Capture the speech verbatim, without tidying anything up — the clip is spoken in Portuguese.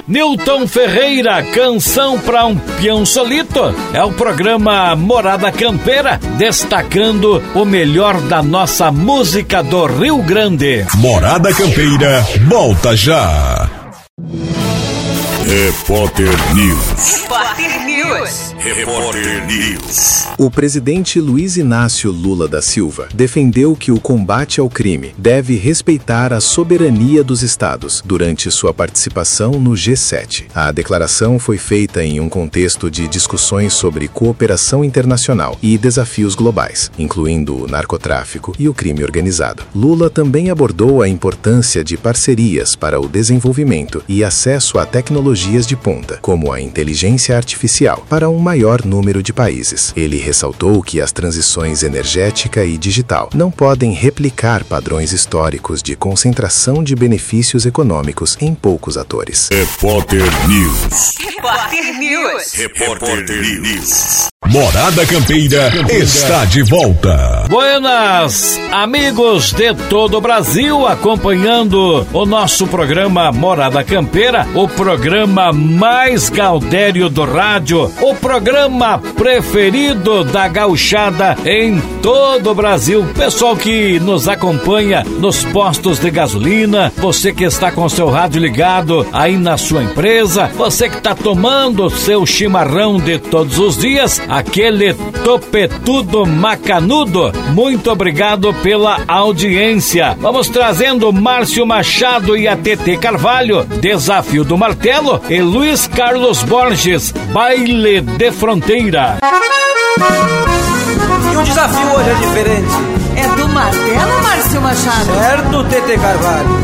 Nilton Ferreira, canção pra um peão solito. É o programa Morada Campeira, destacando o melhor da nossa música do Rio Grande. Morada Campeira, volta já. Repórter News. Repórter News. Repórter News. O presidente Luiz Inácio Lula da Silva defendeu que o combate ao crime deve respeitar a soberania dos estados durante sua participação no G sete. A declaração foi feita em um contexto de discussões sobre cooperação internacional e desafios globais, incluindo o narcotráfico e o crime organizado. Lula também abordou a importância de parcerias para o desenvolvimento e acesso a tecnologias de ponta, como a inteligência artificial, para um maior número de países. Ele ressaltou que as transições energética e digital não podem replicar padrões históricos de concentração de benefícios econômicos em poucos atores. Repórter News. Repórter News. Repórter News. Morada Campeira está de volta. Buenas, amigos de todo o Brasil, acompanhando o nosso programa Morada Campeira, o programa mais gaudério do rádio, o programa preferido da gauchada em todo o Brasil. Pessoal que nos acompanha nos postos de gasolina, você que está com seu rádio ligado aí na sua empresa, você que está tomando seu chimarrão de todos os dias, aquele topetudo macanudo, muito obrigado pela audiência. Vamos trazendo Márcio Machado e a T T Carvalho, Desafio do Martelo, e Luiz Carlos Borges, Baile de Fronteira. E o desafio hoje é diferente. É do Martelo, Márcio Machado? Certo, T T Carvalho.